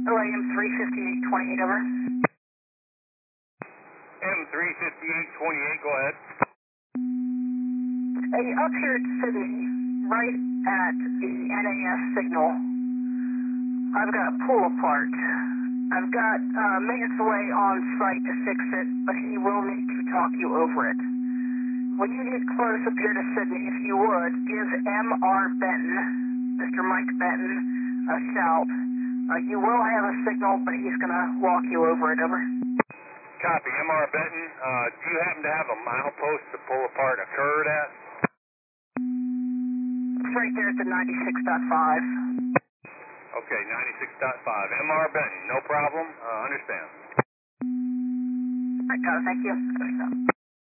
OAM 35828, over. M35828, go ahead. Hey, up here at Sydney, right at the NAS signal, I've got a pull apart. I've got maintenance away on site to fix it, but he will need to talk you over it. When you get close up here to Sydney, if you would, give M.R. Benton, Mr. Mike Benton, a shout. You will have a signal, but he's going to walk you over it, over. Copy, M.R. Benton. Do you happen to have a milepost the pull apart occurred at? It's right there at the 96.5. Okay, 96.5. M.R. Benton, no problem. Understand. All right, got it, thank you.